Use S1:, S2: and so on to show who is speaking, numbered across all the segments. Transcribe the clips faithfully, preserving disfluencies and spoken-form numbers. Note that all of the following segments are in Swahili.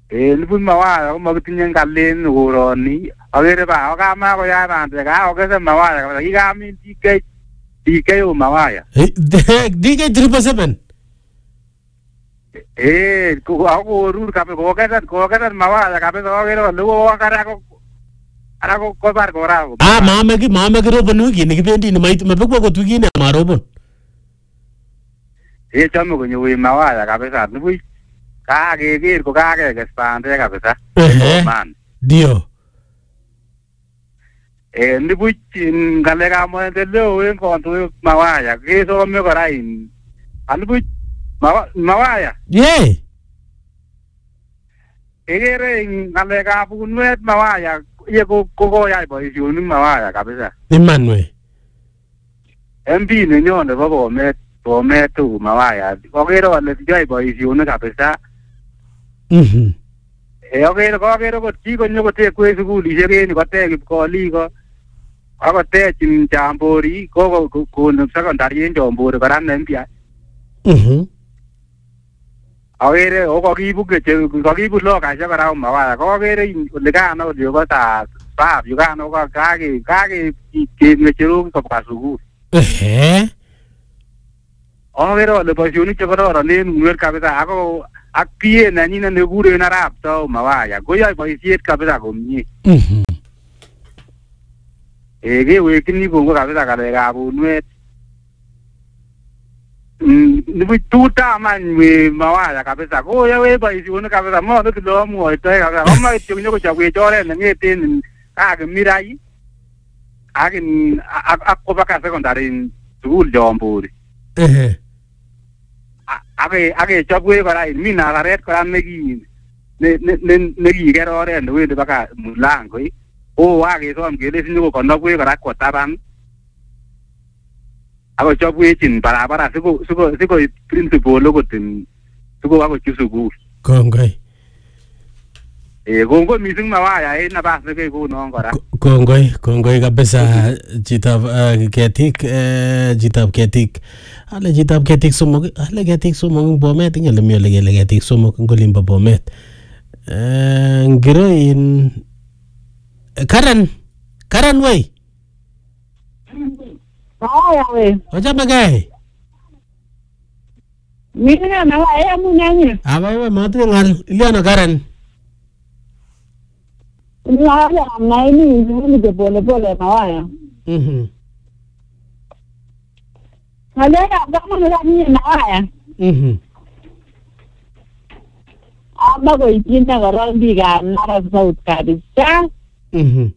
S1: Eh nibu mawaya ko makitinye ngalen uroni. Agere ba akama ko ya bande ka ogese mawaya ka ikami D K D K o mawaya.
S2: D K triple seven.
S1: Eh ko ako rur ka ko ogese ko ogese mawaya ka so agere lugo akara ko ara ko ko bar ko ra.
S2: Ah mama ki mama ki robonu ki nikibendi ni mait mabekwa ko tukine marobon.
S1: Eh chamo ko nyowe mawaya kabisa nibu kageger ko kagekespande kabisa.
S2: Eh. Dio.
S1: Eh nibu ngaleka maendeleo en kontu mawaya kesome kora in. Anibu mawaya.
S2: Yeah.
S1: Egere ngaleka bunwet mawaya ye ko ko yai boisioni mawaya kabisa.
S2: Emmanuel.
S1: M P nenyone bo Bomet Bomet tu mawaya. Ogere wale yai boisioni kabisa.
S2: Mhm.
S1: Eh ogere ko ogere ko chi konyo ko tekwe sugulisiek en ko tek kipkolik ko ako tech Njambori ko ko secondary en Njambori kora ne mpya.
S2: Mhm.
S1: Agere o kokibu ke kokibu lokasiek kora mawaya. Ko agere ole kana ole ko ta sab Uganda ko kage kage kemecheru kopka sugul.
S2: Eh.
S1: Agere ole boisionik che kororon en unwer kabisa ako ak pie nanyin ne kuren arap to mawaya. Koyoe boisiet kabisa komie.
S2: Mhm.
S1: Eh kewekini kongo kabisa kalekab unwet. Mm nibu tuta man we mawaya kabisa. Ko yawe boisionik kabisa mo no kilo muoito kabisa. Koma kityo nyoko chawech oret ne ngeten kakimirai. Akin akobaka secondary school Njambori.
S2: Eh.
S1: Ake ake chobwe kora mi nasaret kora neki ne ne nekiker oret ne wendi baka Mulango. Oh akesom kele sinyo konobwe kora kwo taban. Ako chobwechin barabara siko siko siko principal okotin siko ako chu sukul.
S2: Kongoi.
S1: Eh kongo mising mawaya en nabas neke konon kora.
S2: Kongoi, kongoi kabisa chitab ketik chitab ketik. Ale chitab ketik somok, ale ketik somok Bomet ingele mi ole kele ketik somok ngolimbo Bomet. Eh ngiro in Karen, Karen wey.
S3: Mawaya wey.
S2: Ochame gay.
S3: Mira mawaya munyanyi.
S2: Aba we matu ngal iliano Karen.
S3: Mawaya maini ni de pole pole mawaya.
S2: Mhm.
S3: Halea kama ni mawaya.
S2: Mhm.
S3: Aba ko itinda garan biga nara South kabisa.
S2: Mhm.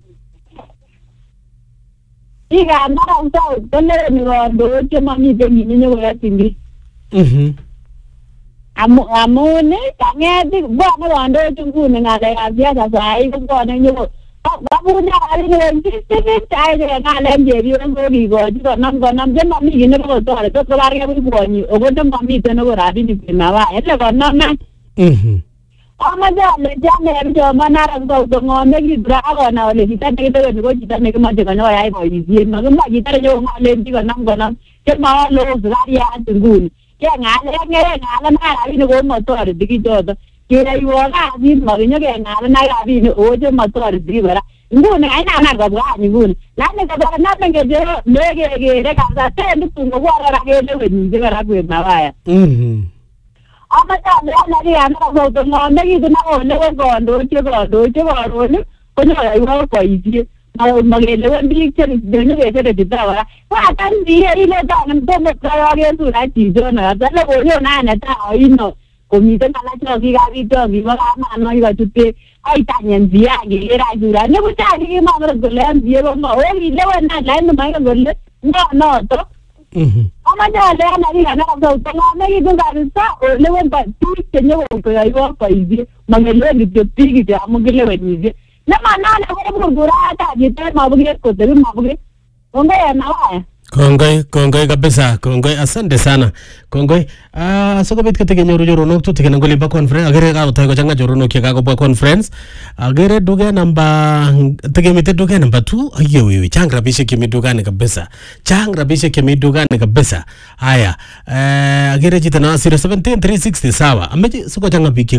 S3: Iga nara South tele ni ndo chema ni de ni nyo ya tingi.
S2: Mhm.
S3: Amu amu ne kangeti bwa mo ndo tungu ni ngale abia sasa ai ko ne nyo. Babu nya ali ne sisi tai de ngale mje bi ngo bi go就nam go nam je mami ni ko to ale to ko bar ga bi go ni o go to mami te no go rabi ni na wa ele go nam na.
S2: Mhm.
S3: Ama ja le ja ne jo manara go go ngone gi dra go na ole kita ne to go kita ne ma je go ya bo yi ji ma ma ji ta jo ngole ji go nam go nam ke ma lo zra ya tungun ke ngale ngere ngale na rabi ni go mo to ale digi jo to ke ra yo ga bi ma ni ke ngale na ga bi ni o je ma to ale digi bara ngune ai na na go ga ni ngune la ne ga bara na me ge je le ge ge re ga sa te ni tungo go ra ge le ni je ra go ma wa ya.
S2: Mhm.
S3: Ama ta le na ri ana ko to no ne gi na o le go ndo che go ndo che go ro ni ko no ai ho ko i ji ma ma ge le bi che de ne ge che de ta wa wa tan di ri le ta na to me ka ya ge su na ji jo na ta le go yo na na ta o i no ko mi ta na cho gi ga bi to mi ma ma no i ga tu te ai ta nyen ji ya ge ra ju ra ne ko ta gi ma ma go le an ji go ma o gi le wa na la no ma go le no no to.
S2: Mhm.
S3: Ama ja le na ri na ko to na me gi ga sa o le wa ba tu che ne ko ya yo pa i ji ma me le ni te pi gi ja mo gi le wa ni ji na ma na na ko bu gura ta ji te ma bu gi ko te ma bu gi onge na wa.
S2: Kongoi, kongoi kabisa, kongoi, asante sana. Kongoi, ah sokobit keteke nyoru joronok tu teke nangoli ba conference, agere ka utai ko changa joronok ya kako ba conference. Agere duga namba teke mite duga namba two, ayo wewe, chang rabishe kimi duga ni kabisa. Chang rabishe kimi duga ni kabisa. Haya, eh agere jita na zero one seven three sixty sawa. Ameji soko changa biki